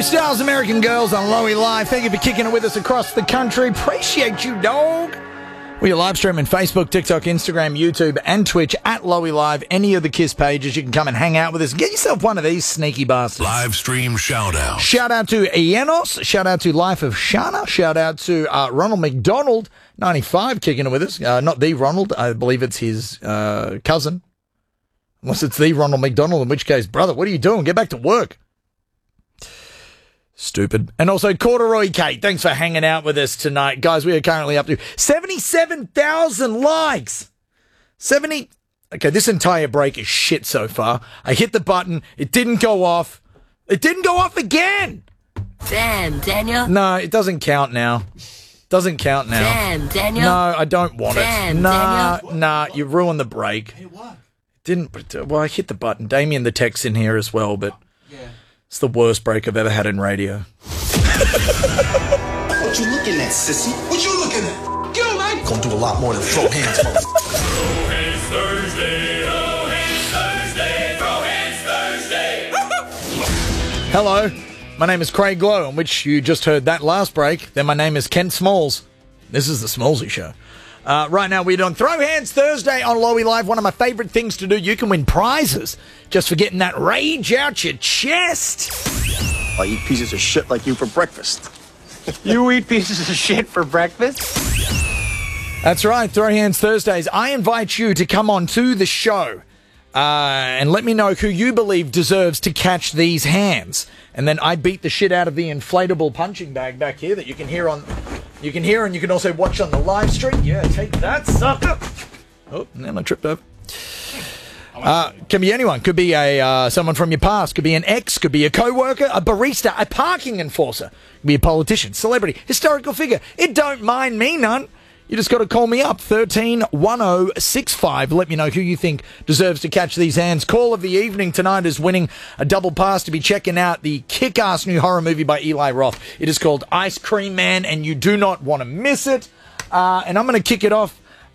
Harry Styles, American Girls on Lowy Live. Thank you for kicking it with us across the country. Appreciate you, dog. We are live streaming Facebook, TikTok, Instagram, YouTube, and Twitch at Lowy Live. Any of the KISS pages, you can come and hang out with us. Get yourself one of these sneaky bastards. Live stream shout out. Shout out to Ienos. Shout out to Life of Shana. Shout out to Ronald McDonald, 95, kicking it with us. Not the Ronald. I believe it's his cousin. Unless it's the Ronald McDonald, in which case, brother, what are you doing? Get back to work. Stupid. And also Corduroy Kate, thanks for hanging out with us tonight. Guys, we are currently up to 77,000 likes. Okay, this entire break is shit so far. I hit the button. It didn't go off. It didn't go off again. Damn, Daniel. No, it doesn't count now. Doesn't count now. Damn, Daniel. No, I don't want Damn, it. Daniel. Nah, you ruined the break. Hey, what? Well, I hit the button. Damien the tech's in here as well, but... Yeah. It's the worst break I've ever had in radio. What you looking at, sissy? What you looking at? Yo, man! Gonna do a lot more than throw hands, motherfucker. Throw hands Thursday, throw hands Thursday, throw hands Thursday. Hello, my name is Craig Lowe, on which you just heard that last break. Then my name is Kent Smalls. This is the Smallsy Show. Right now we're doing Throw Hands Thursday on Lowy Live. One of my favourite things to do. You can win prizes just for getting that rage out your chest. I eat pieces of shit like you for breakfast. You eat pieces of shit for breakfast? That's right, Throw Hands Thursdays. I invite you to come on to the show and let me know who you believe deserves to catch these hands. And then I beat the shit out of the inflatable punching bag back here that you can hear and you can also watch on the live stream. Yeah, take that, sucker. Oh, and I tripped over. Can be anyone. Could be someone from your past. Could be an ex. Could be a co-worker, a barista, a parking enforcer. Could be a politician, celebrity, historical figure. It don't mind me none. You just got to call me up, 131065. Let me know who you think deserves to catch these hands. Call of the evening tonight is winning a double pass to be checking out the kick-ass new horror movie by Eli Roth. It is called Ice Cream Man, and you do not want to miss it. And I'm going to kick it off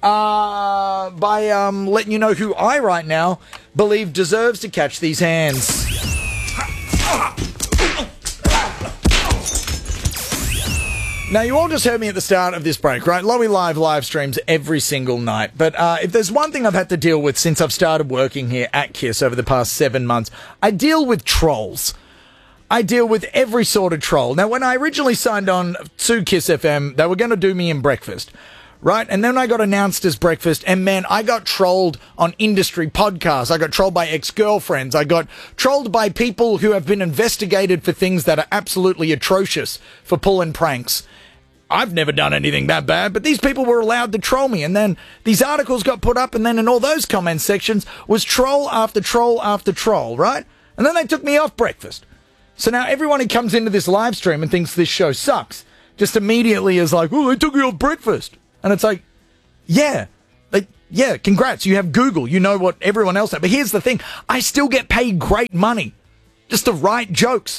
by letting you know who I right now believe deserves to catch these hands. Now, you all just heard me at the start of this break, right? Lowy live streams every single night. But if there's one thing I've had to deal with since I've started working here at KISS over the past 7 months, I deal with trolls. I deal with every sort of troll. Now, when I originally signed on to KISS FM, they were going to do me in breakfast, right? And then I got announced as breakfast, and man, I got trolled on industry podcasts. I got trolled by ex-girlfriends. I got trolled by people who have been investigated for things that are absolutely atrocious for pulling pranks. I've never done anything that bad, but these people were allowed to troll me. And then these articles got put up, and then in all those comment sections was troll after troll after troll, right? And then they took me off breakfast. So now everyone who comes into this live stream and thinks this show sucks just immediately is like, oh, they took you off breakfast. And it's like, yeah, congrats. You have Google. You know what everyone else knows. But here's the thing. I still get paid great money just to write jokes,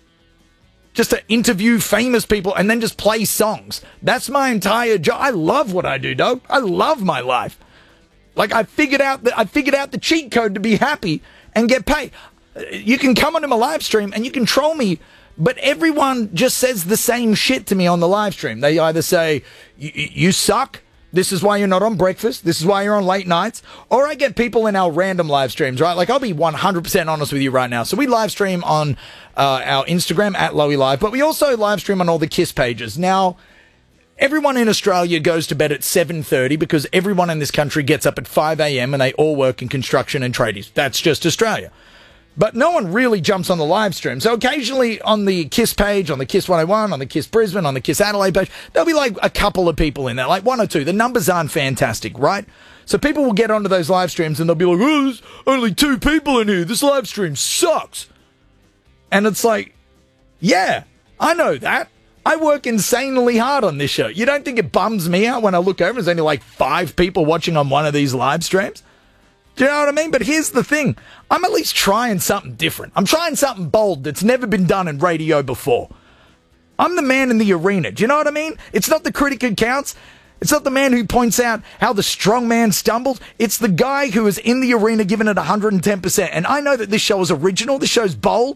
just to interview famous people and then just play songs. That's my entire job. I love what I do, dog. I love my life. Like, I figured out the cheat code to be happy and get paid. You can come onto my live stream and you can troll me, but everyone just says the same shit to me on the live stream. They either say, you suck, this is why you're not on breakfast, this is why you're on late nights, or I get people in our random live streams, right? Like, I'll be 100% honest with you right now. So we live stream on our Instagram at Lowy Live, but we also live stream on all the KISS pages. Now, everyone in Australia goes to bed at 7:30 because everyone in this country gets up at 5 a.m. and they all work in construction and tradies. That's just Australia. But no one really jumps on the live stream. So occasionally on the KISS page, on the KISS 101, on the KISS Brisbane, on the KISS Adelaide page, there'll be like a couple of people in there, like one or two. The numbers aren't fantastic, right? So people will get onto those live streams and they'll be like, oh, there's only 2 people in here. This live stream sucks. And it's like, yeah, I know that. I work insanely hard on this show. You don't think it bums me out when I look over and there's only like 5 people watching on one of these live streams? Do you know what I mean? But here's the thing. I'm at least trying something different. I'm trying something bold that's never been done in radio before. I'm the man in the arena. Do you know what I mean? It's not the critic who counts. It's not the man who points out how the strong man stumbled. It's the guy who is in the arena giving it 110%. And I know that this show is original. This show's bold.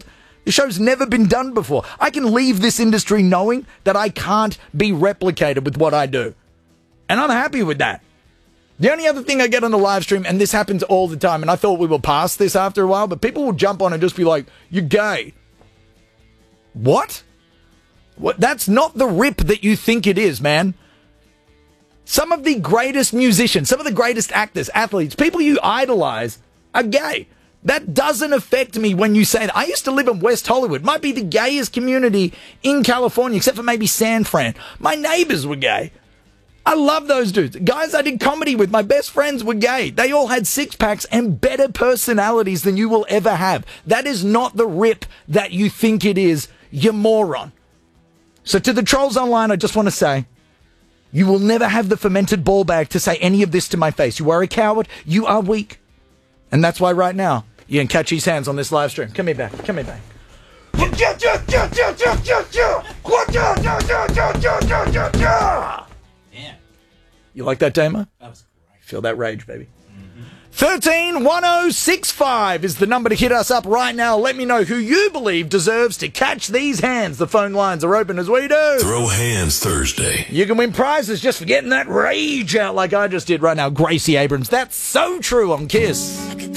The show's never been done before. I can leave this industry knowing that I can't be replicated with what I do. And I'm happy with that. The only other thing I get on the live stream, and this happens all the time, and I thought we were past this after a while, but people will jump on and just be like, "You're gay." What? What? That's not the rip that you think it is, man. Some of the greatest musicians, some of the greatest actors, athletes, people you idolize are gay. That doesn't affect me when you say that. I used to live in West Hollywood. Might be the gayest community in California, except for maybe San Fran. My neighbors were gay. I love those dudes. Guys I did comedy with, my best friends were gay. They all had six-packs and better personalities than you will ever have. That is not the rip that you think it is, you moron. So to the trolls online, I just want to say, you will never have the fermented ball bag to say any of this to my face. You are a coward. You are weak. And that's why right now, you can catch his hands on this live stream. Come here back. Come here back. Yeah. You like that, Damo? That was great. Feel that rage, baby. 131065 is the number to hit us up right now. Let me know who you believe deserves to catch these hands. The phone lines are open as we do. Throw Hands Thursday. You can win prizes just for getting that rage out like I just did right now. Gracie Abrams. That's so true on Kiss.